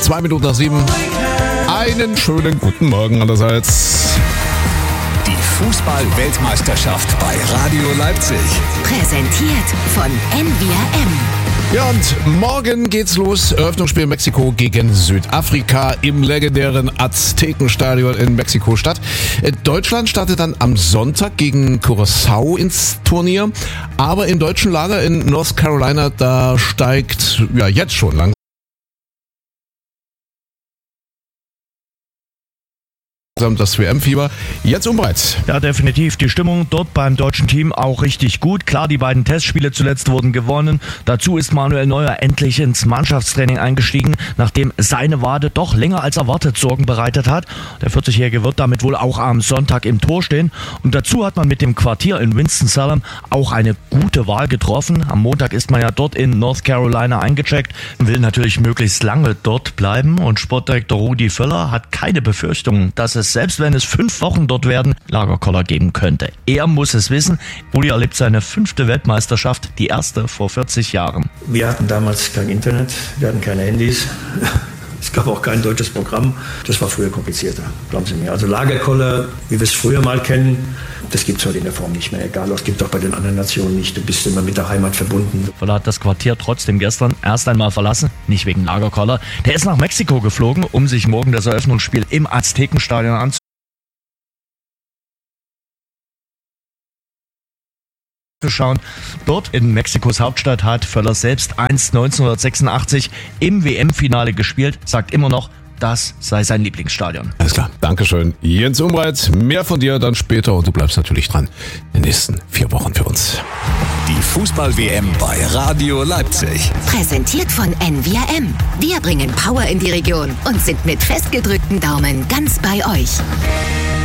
2 Minuten nach 7. Einen schönen guten Morgen allerseits. Die Fußball-Weltmeisterschaft bei Radio Leipzig. Präsentiert von NWM. Ja, und morgen geht's los. Eröffnungsspiel Mexiko gegen Südafrika im legendären Aztekenstadion in Mexiko-Stadt. Deutschland startet dann am Sonntag gegen Curaçao ins Turnier. Aber im deutschen Lager in North Carolina, da steigt ja jetzt schon langsam das WM-Fieber. Jetzt umbereit. Ja, definitiv. Die Stimmung dort beim deutschen Team auch richtig gut. Klar, die beiden Testspiele zuletzt wurden gewonnen. Dazu ist Manuel Neuer endlich ins Mannschaftstraining eingestiegen, nachdem seine Wade doch länger als erwartet Sorgen bereitet hat. Der 40-Jährige wird damit wohl auch am Sonntag im Tor stehen. Und dazu hat man mit dem Quartier in Winston-Salem auch eine gute Wahl getroffen. Am Montag ist man ja dort in North Carolina eingecheckt und will natürlich möglichst lange dort bleiben. Und Sportdirektor Rudi Völler hat keine Befürchtungen, dass es, selbst wenn es 5 Wochen dort werden, Lagerkoller geben könnte. Er muss es wissen. Rudi erlebt seine 5. Weltmeisterschaft, die erste vor 40 Jahren. Wir hatten damals kein Internet, wir hatten keine Handys. Es gab auch kein deutsches Programm. Das war früher komplizierter, glauben Sie mir. Also Lagerkoller, wie wir es früher mal kennen, das gibt es heute in der Form nicht mehr. Egal, das gibt es auch bei den anderen Nationen nicht. Du bist immer mit der Heimat verbunden. Völler hat das Quartier trotzdem gestern erst einmal verlassen, nicht wegen Lagerkoller. Der ist nach Mexiko geflogen, um sich morgen das Eröffnungsspiel im Aztekenstadion anzuschauen. Dort in Mexikos Hauptstadt hat Völler selbst einst 1986 im WM-Finale gespielt, sagt immer noch, das sei sein Lieblingsstadion. Alles klar, Dankeschön. Jens Umbreit, mehr von dir dann später und du bleibst natürlich dran in den nächsten 4 Wochen für uns. Die Fußball-WM bei Radio Leipzig. Präsentiert von NWM. Wir bringen Power in die Region und sind mit festgedrückten Daumen ganz bei euch.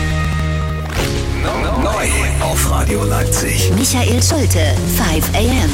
Neu auf Radio Leipzig. Michael Schulte, 5 AM.